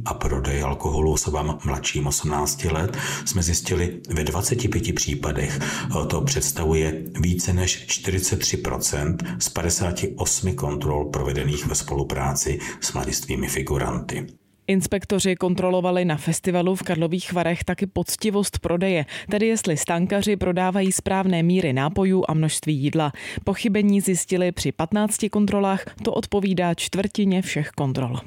a prodej alkoholu osobám mladším 18 let jsme zjistili ve 25 případech. To představuje více než 43% z 58 kontrol provedených ve spolupráci s mladistvými figuranty. Inspektoři kontrolovali na festivalu v Karlových Varech taky poctivost prodeje, tedy jestli stánkaři prodávají správné míry nápojů a množství jídla. Pochybení zjistili při 15 kontrolách, to odpovídá čtvrtině všech kontrol.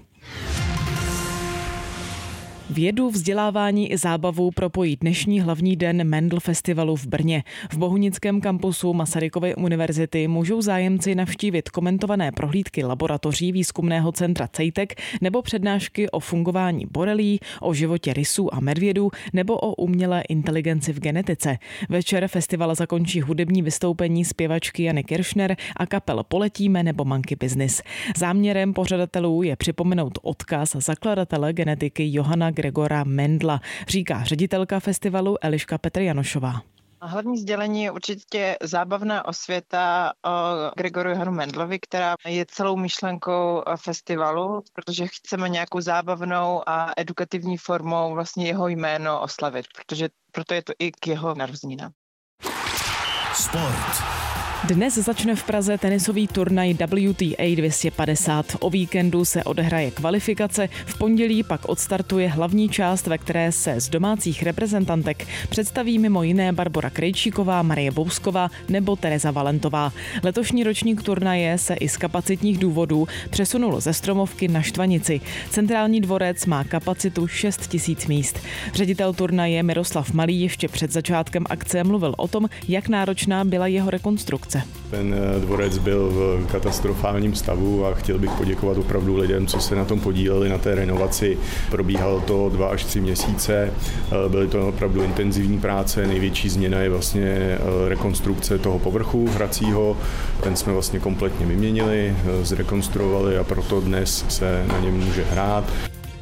Vědu, vzdělávání i zábavu propojí dnešní hlavní den Mendl Festivalu v Brně. V bohunickém kampusu Masarykovy univerzity můžou zájemci navštívit komentované prohlídky laboratoří výzkumného centra CEJTEC nebo přednášky o fungování borelí, o životě rysů a medvědů nebo o umělé inteligenci v genetice. Večer festival zakončí hudební vystoupení zpěvačky Jany Kiršner a kapel Poletíme nebo Monkey Business. Záměrem pořadatelů je připomenout odkaz zakladatele genetiky Johanna Gregora Mendla, říká ředitelka festivalu Eliška Petr-Janošová. Hlavní sdělení je určitě zábavná osvěta o Gregoru Johanu Mendlovi, která je celou myšlenkou festivalu, protože chceme nějakou zábavnou a edukativní formou vlastně jeho jméno oslavit, protože proto je to i k jeho narozeninám. Sport. Dnes začne v Praze tenisový turnaj WTA 250. O víkendu se odehraje kvalifikace, v pondělí pak odstartuje hlavní část, ve které se z domácích reprezentantek představí mimo jiné Barbora Krejčíková, Marie Bousková nebo Tereza Valentová. Letošní ročník turnaje se i z kapacitních důvodů přesunul ze Stromovky na Štvanici. Centrální dvorec má kapacitu 6 000 míst. Ředitel turnaje Miroslav Malý ještě před začátkem akce mluvil o tom, jak náročná byla jeho rekonstrukce. Ten dvorec byl v katastrofálním stavu a chtěl bych poděkovat opravdu lidem, co se na tom podíleli, na té renovaci. Probíhalo to 2 až 3 měsíce, byly to opravdu intenzivní práce, největší změna je vlastně rekonstrukce toho povrchu hracího, ten jsme vlastně kompletně vyměnili, zrekonstruovali a proto dnes se na něm může hrát.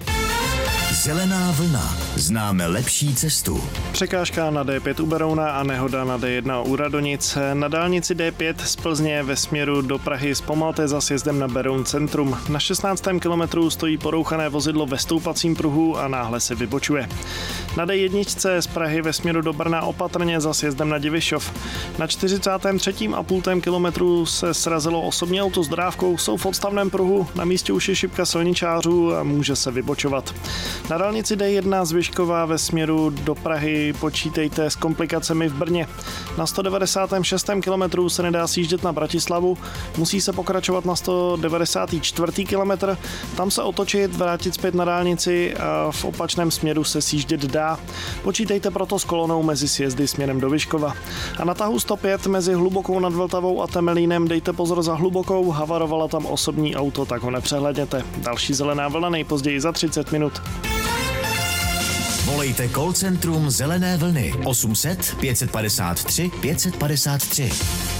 Zelená vlna. Známe lepší cestu. Překážka na D5 u Berouna a nehoda na D1 u Radonic. Na dálnici D5 z Plzně ve směru do Prahy zpomalte za sjezdem na Beroun centrum. Na 16. kilometru stojí porouchané vozidlo ve stoupacím pruhu a náhle se vybočuje. Na D1 z Prahy ve směru do Brna opatrně za sjezdem na Divišov. Na 43,5 kilometru se srazilo osobní auto s dodávkou, jsou v odstavném pruhu, na místě už je šipka silničářů a může se vybočovat. Na dálnici D1 z Vyškova ve směru do Prahy počítejte s komplikacemi v Brně. Na 196. kilometru se nedá sjíždět na Bratislavu, musí se pokračovat na 194. kilometr, tam se otočit, vrátit zpět na dálnici a v opačném směru se sjíždět dá. Počítejte proto s kolonou mezi sjezdy směrem do Vyškova. A na tahu 105 mezi Hlubokou nad Vltavou a Temelínem dejte pozor za Hlubokou, havarovala tam osobní auto, tak ho nepřehlédněte. Další zelená vlna nejpozději za 30 minut. Volejte call centrum Zelené vlny 800 553 553.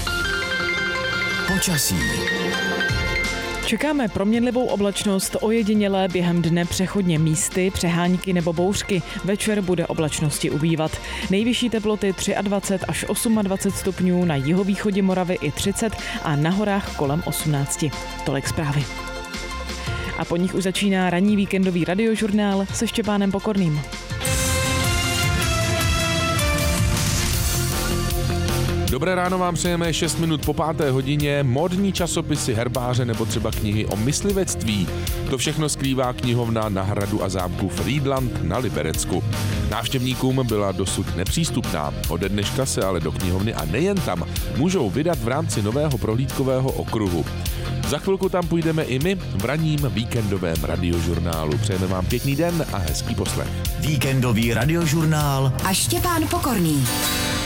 Počasí. Čekáme proměnlivou oblačnost, ojedinělé během dne přechodně místy, přehánky nebo bouřky. Večer bude oblačnosti ubývat. Nejvyšší teploty 23 až 28 stupňů, na jihovýchodě Moravy i 30 a na horách kolem 18. Tolik zprávy. A po nich už začíná ranní víkendový radiožurnál se Štěpánem Pokorným. Dobré ráno vám přejeme 6 minut po 5. hodině, módní časopisy, herbáře nebo třeba knihy o myslivectví. To všechno skrývá knihovna na hradu a zámku Frýdlant na Liberecku. Návštěvníkům byla dosud nepřístupná. Ode dneška se ale do knihovny a nejen tam můžou vydat v rámci nového prohlídkového okruhu. Za chvilku tam půjdeme i my v ranním víkendovém radiožurnálu. Přejeme vám pěkný den a hezký poslech. Víkendový radiožurnál a Štěpán Pokorný.